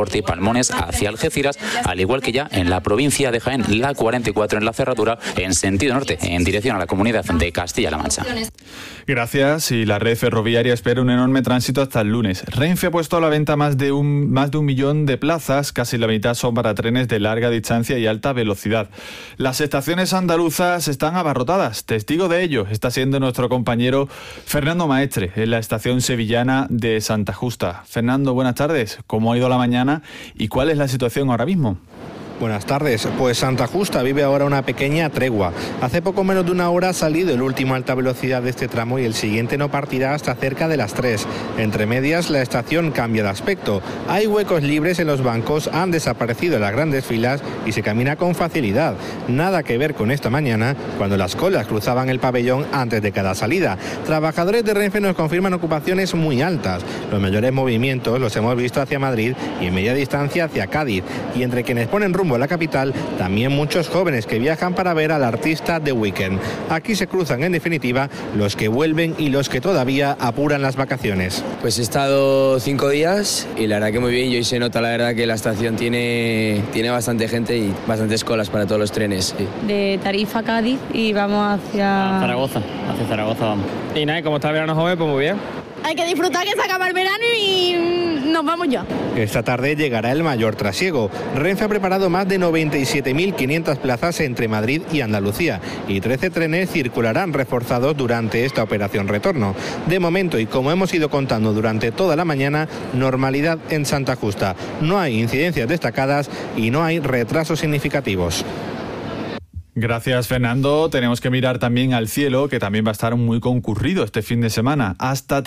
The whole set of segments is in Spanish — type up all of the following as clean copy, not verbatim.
Corte y Palmones hacia Algeciras, al igual que ya en la provincia de Jaén, la 44 en la cerradura en sentido norte, en dirección a la comunidad de Castilla-La Mancha. Gracias. Y la red ferroviaria espera un enorme tránsito hasta el lunes. Renfe ha puesto a la venta más de un millón de plazas, casi la mitad son para trenes de larga distancia y alta velocidad. Las estaciones andaluzas están abarrotadas. Testigo de ello está siendo nuestro compañero Fernando Maestre, en la estación sevillana de Santa Justa. Fernando, buenas tardes. ¿Cómo ha ido la mañana y cuál es la situación ahora mismo? Buenas tardes. Pues Santa Justa vive ahora una pequeña tregua. Hace poco menos de una hora ha salido el último alta velocidad de este tramo y el siguiente no partirá hasta cerca de las 3. Entre medias, la estación cambia de aspecto. Hay huecos libres en los bancos, han desaparecido las grandes filas y se camina con facilidad. Nada que ver con esta mañana, cuando las colas cruzaban el pabellón antes de cada salida. Trabajadores de Renfe nos confirman ocupaciones muy altas. Los mayores movimientos los hemos visto hacia Madrid y en media distancia hacia Cádiz. Y entre quienes ponen rumbo a la capital, también muchos jóvenes que viajan para ver al artista The Weeknd. Aquí se cruzan en definitiva los que vuelven y los que todavía apuran las vacaciones. Pues he estado 5 días y la verdad que muy bien, y hoy se nota la verdad que la estación tiene bastante gente y bastantes colas para todos los trenes. Sí. De Tarifa a Cádiz y vamos hacia Zaragoza vamos. Y nada, como está el verano joven, pues muy bien. Hay que disfrutar que se acaba el verano y nos vamos ya. Esta tarde llegará el mayor trasiego. Renfe ha preparado más de 97.500 plazas entre Madrid y Andalucía y 13 trenes circularán reforzados durante esta operación retorno. De momento, y como hemos ido contando durante toda la mañana, normalidad en Santa Justa. No hay incidencias destacadas y no hay retrasos significativos. Gracias, Fernando. Tenemos que mirar también al cielo, que también va a estar muy concurrido este fin de semana. Hasta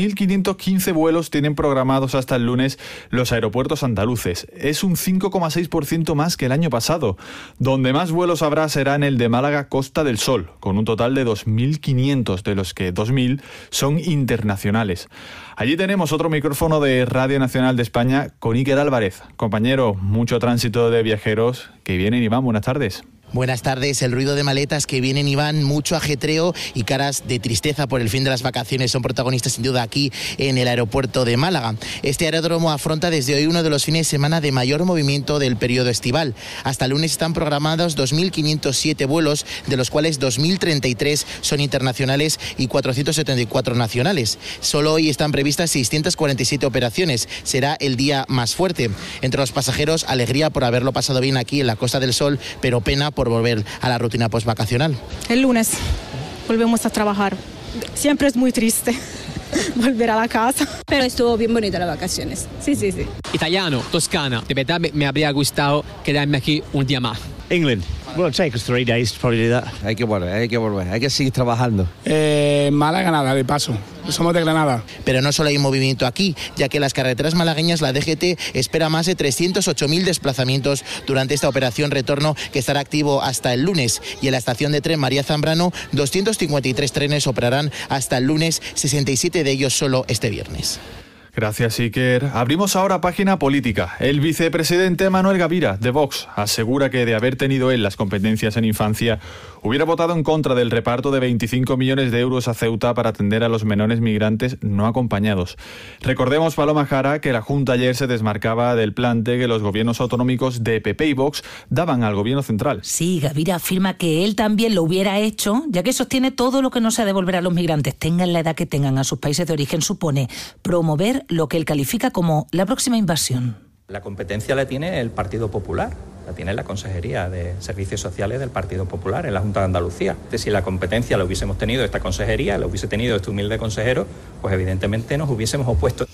3.515 vuelos tienen programados hasta el lunes los aeropuertos andaluces. Es un 5,6% más que el año pasado. Donde más vuelos habrá será en el de Málaga Costa del Sol, con un total de 2.500, de los que 2.000 son internacionales. Allí tenemos otro micrófono de Radio Nacional de España con Iker Álvarez. Compañero, mucho tránsito de viajeros que vienen y van. Buenas tardes. Buenas tardes. El ruido de maletas que vienen y van, mucho ajetreo y caras de tristeza por el fin de las vacaciones son protagonistas sin duda aquí en el aeropuerto de Málaga. Este aeródromo afronta desde hoy uno de los fines de semana de mayor movimiento del periodo estival. Hasta el lunes están programados 2.507 vuelos, de los cuales 2.033 son internacionales y 474 nacionales. Solo hoy están previstas 647 operaciones. Será el día más fuerte. Entre los pasajeros, alegría por haberlo pasado bien aquí en la Costa del Sol, pero pena por volver a la rutina postvacacional. El lunes volvemos a trabajar. Siempre es muy triste volver a la casa. Pero estuvo bien bonita las vacaciones. Sí. Italiano, Toscana. De verdad me habría gustado quedarme aquí un día más. England. Well, it'll take us 3 days to probably do that. Hay que volver, hay que seguir trabajando. Málaga nada, de paso. Somos de Granada. Pero no solo hay movimiento aquí, ya que en las carreteras malagueñas la DGT espera más de 308.000 desplazamientos durante esta operación retorno que estará activo hasta el lunes. Y en la estación de tren María Zambrano, 253 trenes operarán hasta el lunes, 67 de ellos solo este viernes. Gracias, Iker. Abrimos ahora página política. El vicepresidente Manuel Gavira, de Vox, asegura que de haber tenido él las competencias en infancia, hubiera votado en contra del reparto de 25 millones de euros a Ceuta para atender a los menores migrantes no acompañados. Recordemos, Paloma Jara, que la Junta ayer se desmarcaba del plante que los gobiernos autonómicos de PP y Vox daban al gobierno central. Sí, Gavira afirma que él también lo hubiera hecho, ya que sostiene todo lo que no sea devolver a los migrantes, tengan la edad que tengan, a sus países de origen, supone promover lo que él califica como la próxima invasión. La competencia la tiene el Partido Popular, la tiene la Consejería de Servicios Sociales del Partido Popular en la Junta de Andalucía. Si la competencia la hubiésemos tenido esta consejería, la hubiese tenido este humilde consejero, pues evidentemente nos hubiésemos opuesto.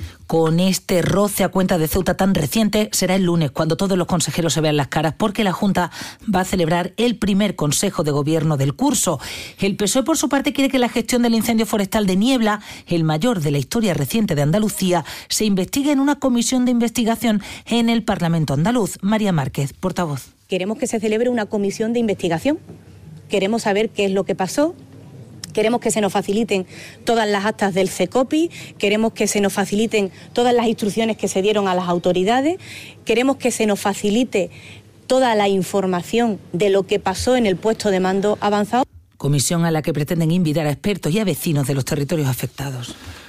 Con este roce a cuenta de Ceuta tan reciente, será el lunes cuando todos los consejeros se vean las caras, porque la Junta va a celebrar el primer Consejo de Gobierno del curso. El PSOE, por su parte, quiere que la gestión del incendio forestal de Niebla, el mayor de la historia reciente de Andalucía, se investigue en una comisión de investigación en el Parlamento andaluz. María Márquez, portavoz. Queremos que se celebre una comisión de investigación. Queremos saber qué es lo que pasó. Queremos que se nos faciliten todas las actas del CECOPI, queremos que se nos faciliten todas las instrucciones que se dieron a las autoridades, queremos que se nos facilite toda la información de lo que pasó en el puesto de mando avanzado. Comisión a la que pretenden invitar a expertos y a vecinos de los territorios afectados.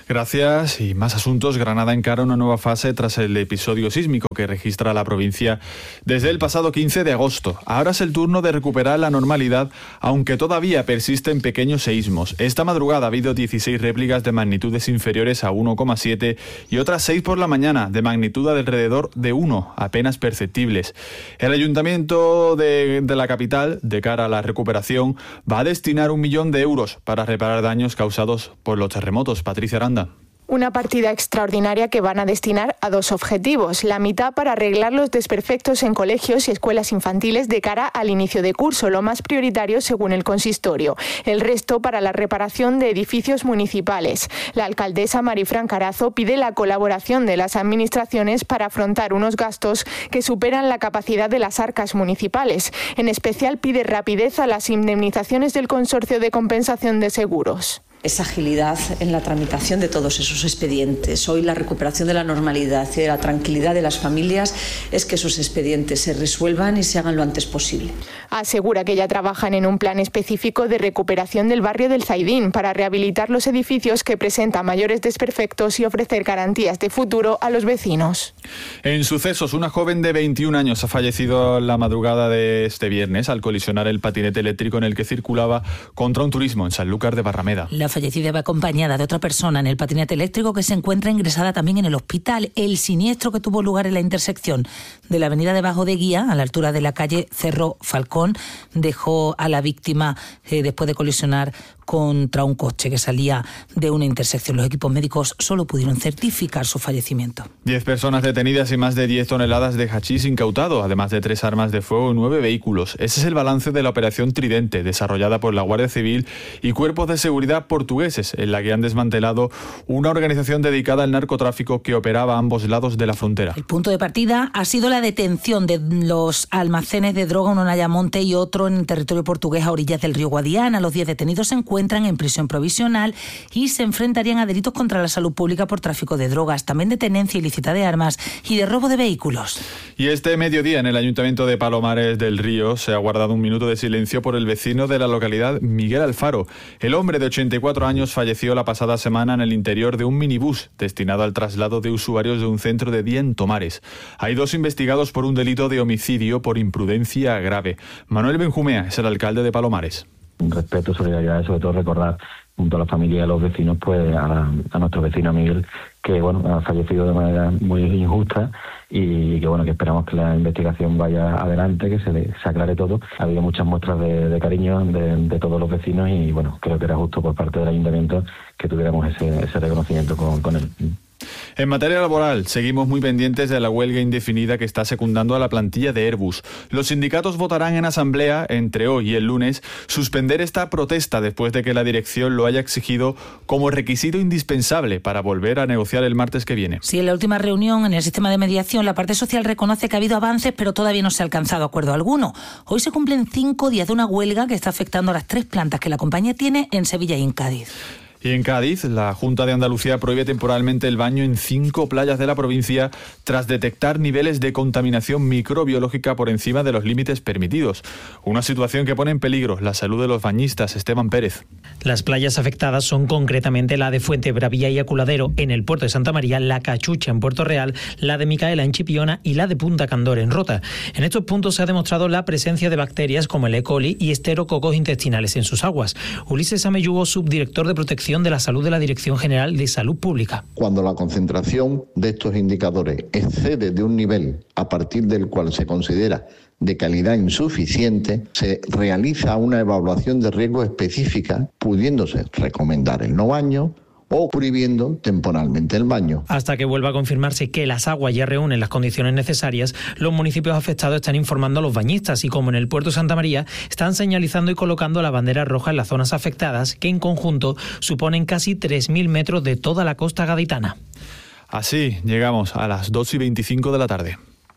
Gracias. Y más asuntos. Granada encara una nueva fase tras el episodio sísmico que registra la provincia desde el pasado 15 de agosto. Ahora es el turno de recuperar la normalidad, aunque todavía persisten pequeños seísmos. Esta madrugada ha habido 16 réplicas de magnitudes inferiores a 1,7 y otras 6 por la mañana de magnitud de alrededor de 1, apenas perceptibles. El Ayuntamiento de la capital, de cara a la recuperación, va a destinar 1 millón de euros para reparar daños causados por los terremotos. Patricia Aranda. Una partida extraordinaria que van a destinar a 2 objetivos. La mitad para arreglar los desperfectos en colegios y escuelas infantiles de cara al inicio de curso, lo más prioritario según el consistorio. El resto para la reparación de edificios municipales. La alcaldesa Marifran Carazo pide la colaboración de las administraciones para afrontar unos gastos que superan la capacidad de las arcas municipales. En especial pide rapidez a las indemnizaciones del Consorcio de Compensación de Seguros. Esa agilidad en la tramitación de todos esos expedientes. Hoy la recuperación de la normalidad y de la tranquilidad de las familias es que esos expedientes se resuelvan y se hagan lo antes posible. Asegura que ya trabajan en un plan específico de recuperación del barrio del Zaidín para rehabilitar los edificios que presentan mayores desperfectos y ofrecer garantías de futuro a los vecinos. En sucesos, una joven de 21 años ha fallecido la madrugada de este viernes al colisionar el patinete eléctrico en el que circulaba contra un turismo en Sanlúcar de Barrameda. La fallecida va acompañada de otra persona en el patinete eléctrico que se encuentra ingresada también en el hospital. El siniestro que tuvo lugar en la intersección de la avenida de Bajo de Guía, a la altura de la calle Cerro Falcón, dejó a la víctima después de colisionar contra un coche que salía de una intersección. Los equipos médicos solo pudieron certificar su fallecimiento. 10 personas detenidas y más de 10 toneladas de hachís incautado, además de 3 armas de fuego y 9 vehículos. Ese es el balance de la operación Tridente, desarrollada por la Guardia Civil y cuerpos de seguridad portugueses, en la que han desmantelado una organización dedicada al narcotráfico que operaba a ambos lados de la frontera. El punto de partida ha sido la detención de los almacenes de droga, uno en Ayamonte y otro en el territorio portugués a orillas del río Guadiana. Los 10 detenidos se encuentran en prisión provisional y se enfrentarían a delitos contra la salud pública por tráfico de drogas, también de tenencia ilícita de armas y de robo de vehículos. Y este mediodía en el Ayuntamiento de Palomares del Río se ha guardado un minuto de silencio por el vecino de la localidad, Miguel Alfaro. El hombre de 84 años falleció la pasada semana en el interior de un minibús destinado al traslado de usuarios de un centro de día en Tomares. Hay 2 investigados por un delito de homicidio por imprudencia grave. Manuel Benjumea es el alcalde de Palomares. Respeto, solidaridad y sobre todo recordar junto a la familia y a los vecinos pues a nuestro vecino Miguel, que bueno, ha fallecido de manera muy injusta y que bueno, que esperamos que la investigación vaya adelante, que se aclare todo. Ha habido muchas muestras de cariño de todos los vecinos y bueno, creo que era justo por parte del ayuntamiento que tuviéramos ese reconocimiento con él. En materia laboral, seguimos muy pendientes de la huelga indefinida que está secundando a la plantilla de Airbus. Los sindicatos votarán en asamblea, entre hoy y el lunes, suspender esta protesta después de que la dirección lo haya exigido como requisito indispensable para volver a negociar el martes que viene. Sí, en la última reunión en el sistema de mediación, la parte social reconoce que ha habido avances, pero todavía no se ha alcanzado acuerdo alguno. Hoy se cumplen 5 días de una huelga que está afectando a las 3 plantas que la compañía tiene en Sevilla y en Cádiz. Y en Cádiz, la Junta de Andalucía prohíbe temporalmente el baño en 5 playas de la provincia tras detectar niveles de contaminación microbiológica por encima de los límites permitidos. Una situación que pone en peligro la salud de los bañistas. Esteban Pérez. Las playas afectadas son concretamente la de Fuente Bravía y Aculadero en el puerto de Santa María, la Cachucha en Puerto Real, la de Micaela en Chipiona y la de Punta Candor en Rota. En estos puntos se ha demostrado la presencia de bacterias como el E. coli y esterococos intestinales en sus aguas. Ulises Ameyugo, subdirector de Protección de la Salud de la Dirección General de Salud Pública. Cuando la concentración de estos indicadores excede de un nivel a partir del cual se considera de calidad insuficiente, se realiza una evaluación de riesgo específica, pudiéndose recomendar el no baño o prohibiendo temporalmente el baño. Hasta que vuelva a confirmarse que las aguas ya reúnen las condiciones necesarias, los municipios afectados están informando a los bañistas y, como en el puerto de Santa María, están señalizando y colocando la bandera roja en las zonas afectadas, que en conjunto suponen casi 3.000 metros de toda la costa gaditana. Así llegamos a las 2:25 de la tarde.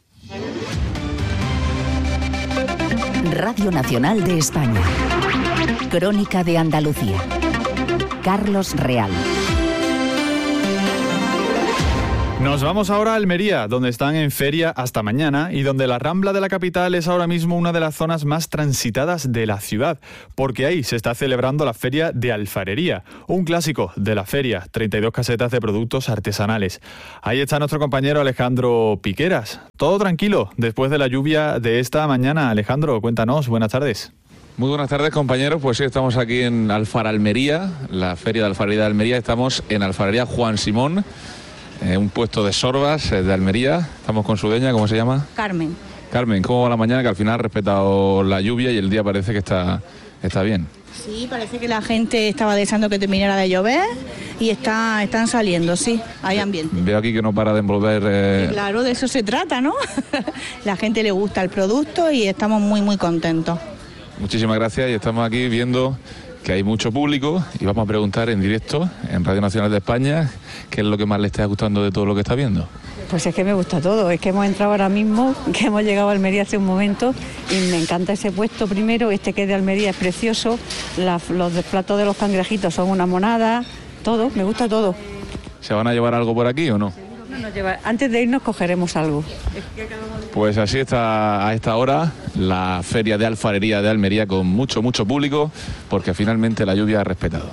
Radio Nacional de España. Crónica de Andalucía. Carlos Real. Nos vamos ahora a Almería, donde están en feria hasta mañana y donde la Rambla de la capital es ahora mismo una de las zonas más transitadas de la ciudad, porque ahí se está celebrando la Feria de Alfarería, un clásico de la feria, 32 casetas de productos artesanales. Ahí está nuestro compañero Alejandro Piqueras. Todo tranquilo después de la lluvia de esta mañana. Alejandro, cuéntanos, buenas tardes. Muy buenas tardes, compañeros. Pues sí, estamos aquí en Alfaralmería, la Feria de Alfarería de Almería. Estamos en Alfarería Juan Simón, un puesto de sorbas de Almería. Estamos con su dueña, ¿cómo se llama? Carmen. Carmen, ¿cómo va la mañana? Que al final ha respetado la lluvia y el día parece que está bien. Sí, parece que la gente estaba deseando que terminara de llover y están saliendo, sí, hay ambiente. Veo aquí que no para de envolver... Sí, claro, de eso se trata, ¿no? La gente le gusta el producto y estamos muy, muy contentos. Muchísimas gracias y estamos aquí viendo que hay mucho público y vamos a preguntar en directo en Radio Nacional de España qué es lo que más le está gustando de todo lo que está viendo. Pues es que me gusta todo, es que hemos entrado ahora mismo, que hemos llegado a Almería hace un momento y me encanta ese puesto primero, este que es de Almería es precioso, los platos de los cangrejitos son una monada, todo, me gusta todo. ¿Se van a llevar algo por aquí o no? Antes de irnos cogeremos algo. Pues así está a esta hora la Feria de Alfarería de Almería con mucho público, porque finalmente la lluvia ha respetado.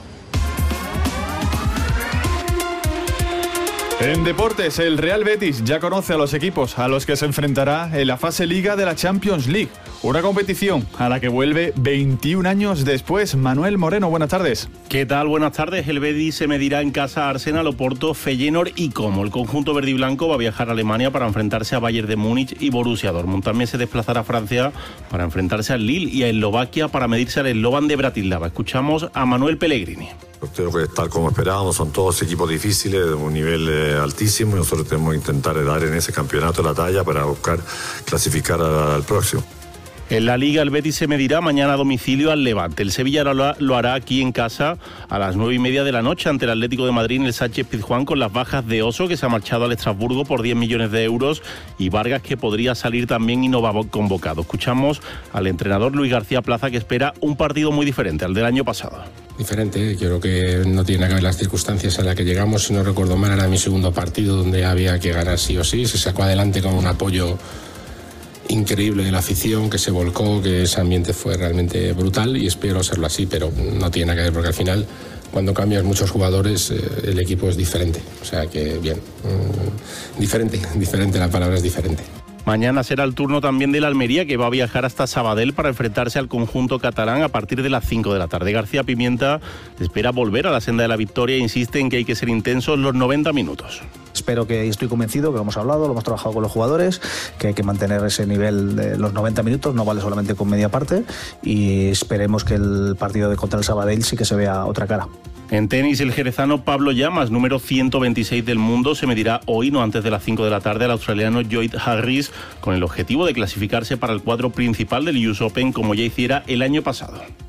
En deportes, el Real Betis ya conoce a los equipos a los que se enfrentará en la fase Liga de la Champions League, una competición a la que vuelve 21 años después. Manuel Moreno, buenas tardes. ¿Qué tal? Buenas tardes. El Betis se medirá en casa a Arsenal, Oporto, Feyenoord y Como. El conjunto verde y blanco va a viajar a Alemania para enfrentarse a Bayern de Múnich y Borussia Dortmund. También se desplazará a Francia para enfrentarse al Lille y a Eslovaquia para medirse al Slovan de Bratislava. Escuchamos a Manuel Pellegrini. Creo que tal como esperábamos, son todos equipos difíciles, de un nivel altísimo, y nosotros tenemos que intentar dar en ese campeonato la talla para buscar clasificar al próximo. En la Liga, el Betis se medirá mañana a domicilio al Levante. El Sevilla lo hará aquí en casa a las 9:30 de la noche ante el Atlético de Madrid en el Sánchez-Pizjuán, con las bajas de Oso, que se ha marchado al Estrasburgo por 10 millones de euros, y Vargas, que podría salir también y no va convocado. Escuchamos al entrenador Luis García Plaza, que espera un partido muy diferente al del año pasado. Diferente, yo creo que no tiene que ver las circunstancias a las que llegamos. Si no recuerdo mal, era mi segundo partido donde había que ganar sí o sí. Se sacó adelante con un apoyo increíble de la afición, que se volcó, que ese ambiente fue realmente brutal, y espero serlo así, pero no tiene nada que ver, porque al final, cuando cambias muchos jugadores, el equipo es diferente. O sea que bien, diferente, la palabra es diferente. Mañana será el turno también de la Almería, que va a viajar hasta Sabadell para enfrentarse al conjunto catalán a partir de las 5 de la tarde. García Pimienta espera volver a la senda de la victoria e insiste en que hay que ser intensos los 90 minutos. Espero que, estoy convencido, que lo hemos hablado, lo hemos trabajado con los jugadores, que hay que mantener ese nivel de los 90 minutos, no vale solamente con media parte, y esperemos que el partido contra el Sabadell sí que se vea otra cara. En tenis, el jerezano Pablo Llamas, número 126 del mundo, se medirá hoy, no antes de las 5 de la tarde, al australiano Lloyd Harris, con el objetivo de clasificarse para el cuadro principal del US Open, como ya hiciera el año pasado.